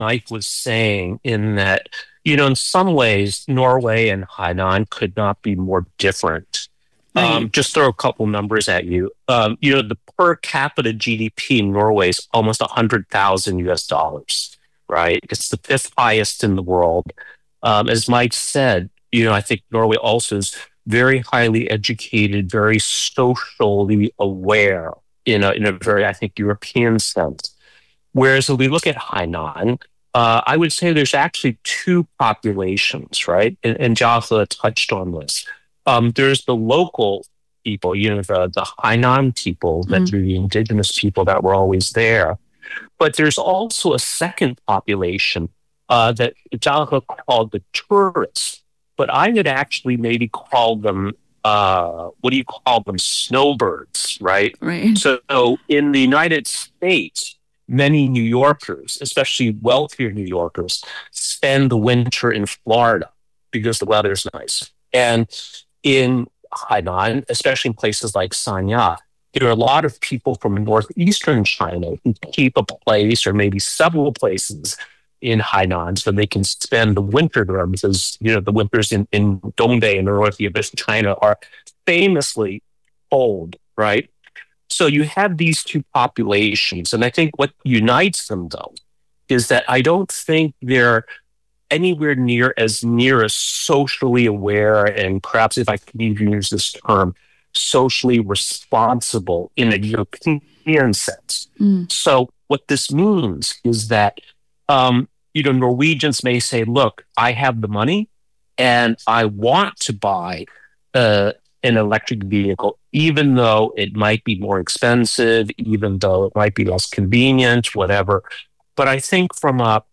Mike was saying in that, in some ways, Norway and Hainan could not be more different. Right. Just throw a couple numbers at you. The per capita GDP in Norway is almost 100,000 US dollars, right? It's the fifth highest in the world. As Mike said, I think Norway also is very highly educated, very socially aware in a very, I think, European sense. Whereas if we look at Hainan, I would say there's actually two populations, right? And Jaffa touched on this. There's the local people, the Hainan people, that are the indigenous people that were always there. But there's also a second population that Jaffa called the tourists. But I would actually maybe call them, what do you call them? Snowbirds, right? Right. So in the United States, many New Yorkers, especially wealthier New Yorkers, spend the winter in Florida because the weather's nice. And in Hainan, especially in places like Sanya, there are a lot of people from northeastern China who keep a place or maybe several places in Hainan so they can spend the winter there because, the winters in Dongdae in the northeast China are famously cold, right? So you have these two populations. And I think what unites them, though, is that I don't think they're anywhere near as socially aware and perhaps, if I can even use this term, socially responsible in a European sense. So what this means is that, Norwegians may say, look, I have the money and I want to buy an electric vehicle, even though it might be more expensive, even though it might be less convenient, whatever. But I think from a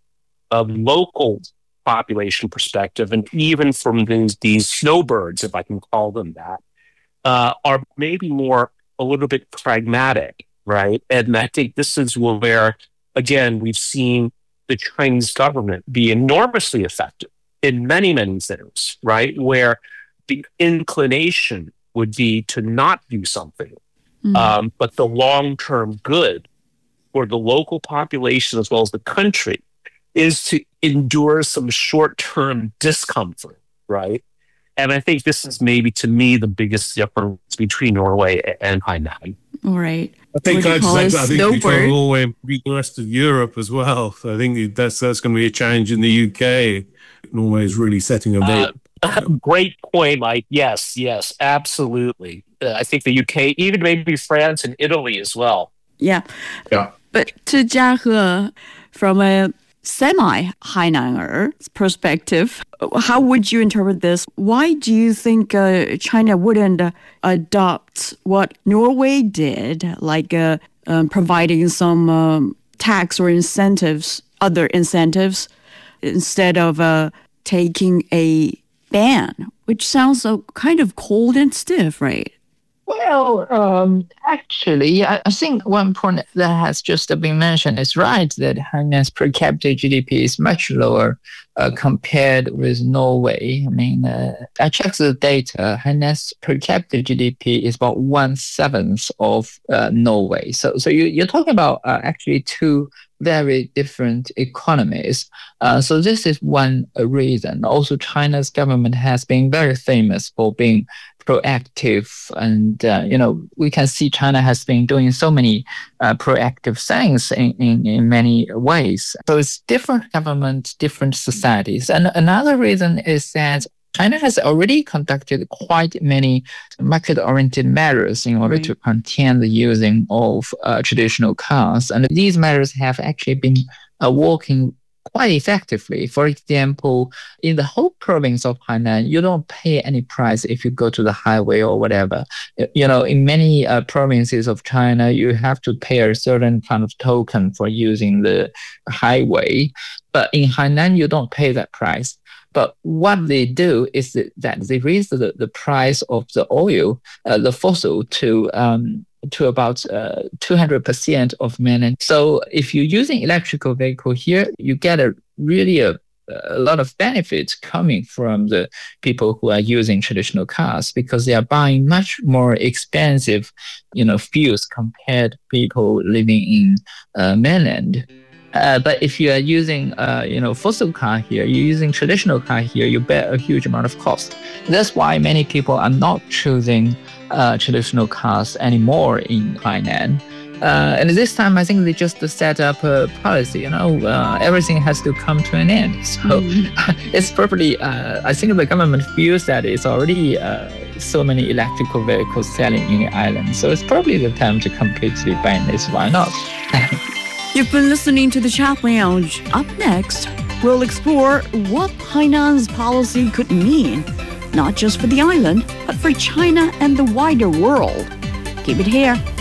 local population perspective, and even from these snowbirds, if I can call them that, are maybe more a little bit pragmatic, right? And I think this is where, again, we've seen the Chinese government be enormously effective in many, many things, right? Where the inclination would be to not do something, but the long-term good for the local population as well as the country is to endure some short-term discomfort, right? And I think this is maybe, to me, the biggest difference between Norway and Hainan. All right. I think What do you call it? I think we cover Snowbird? all the rest of Europe as well. So I think that's going to be a change in the UK. Norway is really setting a very Great point, Mike. Yes, absolutely. I think the UK, even maybe France and Italy as well. Yeah. yeah. But to Jiahe, from a semi-Hainaner perspective, how would you interpret this? Why do you think China wouldn't adopt what Norway did, like providing some tax or incentives, other incentives, instead of taking a ban, which sounds so kind of cold and stiff, right? Well, actually, I think one point that has just been mentioned is right, that Hainan's per capita GDP is much lower compared with Norway. I mean, I checked the data. Hainan's per capita GDP is about 1/7 of Norway. So you're talking about actually two very different economies. So this is one reason. Also, China's government has been very famous for being proactive, and we can see China has been doing so many proactive things in many ways. So it's different governments, different societies. And another reason is that China has already conducted quite many market-oriented measures in order to contain the using of traditional cars. And these measures have actually been working quite effectively. For example, in the whole province of Hainan, you don't pay any price if you go to the highway or whatever. In many provinces of China, you have to pay a certain kind of token for using the highway. But in Hainan, you don't pay that price. But what they do is that they raise the price of the oil, the fossil, to about 200% of mainland. So if you're using electrical vehicle here, you get a lot of benefits coming from the people who are using traditional cars, because they are buying much more expensive, fuels compared to people living in mainland. But if you are using, fossil car here, you're using traditional car here, you bear a huge amount of cost. That's why many people are not choosing traditional cars anymore in Hainan. And this time, I think they just set up a policy, everything has to come to an end. So it's probably, I think the government feels that it's already so many electrical vehicles selling in the island. So it's probably the time to completely ban this. Why not? You've been listening to the Chat Lounge. Up next, we'll explore what Hainan's policy could mean, not just for the island, but for China and the wider world. Keep it here.